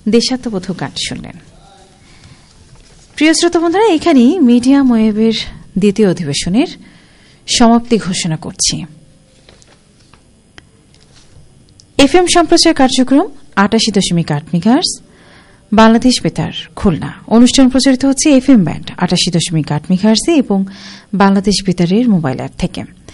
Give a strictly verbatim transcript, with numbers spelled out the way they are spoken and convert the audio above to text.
দেশাত্মবোধক গান শুনলেন। প্রিয় শ্রোতা বন্ধুরা, এখানেই মিডিয়াম ওয়েভের দ্বিতীয় অধিবেশনের সমাপ্তি ঘোষণা করছি। এফএম সম্প্রচার কার্যক্রম আটাশি দশমিক আট মেগাহার্টজ, বাংলাদেশ বেতার খুলনা। অনুষ্ঠান প্রচারিত হচ্ছে এফএম ব্যান্ড আটাশি দশমিক আট মেগাহার্টজে এবং বাংলাদেশ বেতারের মোবাইল অ্যাপ থেকে।